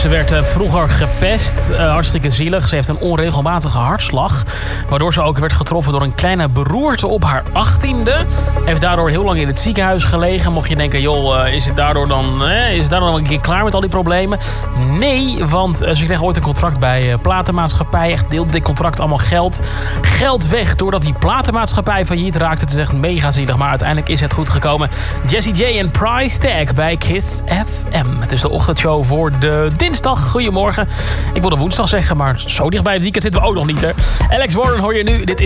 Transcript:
Ze werd vroeger gepest, hartstikke zielig. Ze heeft een onregelmatige hartslag, waardoor ze ook werd getroffen door een kleine beroerte op haar 18e. Heeft daardoor heel lang in het ziekenhuis gelegen. Mocht je denken, joh, is het daardoor dan een keer klaar met al die problemen? Nee, want ze kreeg ooit een contract bij platenmaatschappij. Echt heel dik contract, allemaal geld weg, doordat die platenmaatschappij failliet raakte. Het is echt mega zielig, maar uiteindelijk is het goed gekomen. Jessie J en Price Tag bij Kiss FM. Het is de ochtendshow voor de dinsdag. Goedemorgen. Ik wilde woensdag zeggen, maar zo dichtbij het weekend zitten we ook nog niet, hè. Alex Warren hoor je nu. Dit is